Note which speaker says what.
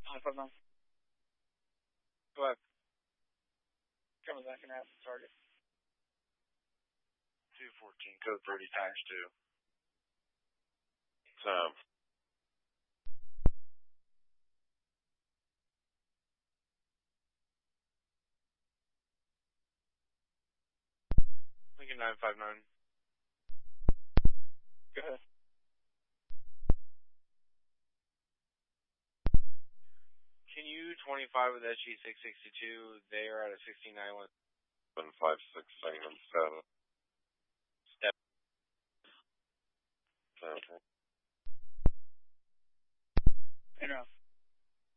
Speaker 1: 959. Go ahead. Coming back and ask the target.
Speaker 2: 214, code 30 times 2. Lincoln 959.
Speaker 1: Go ahead.
Speaker 2: Can you 25 with SG 662? They are at a 69 156 7. Step.
Speaker 1: Enough.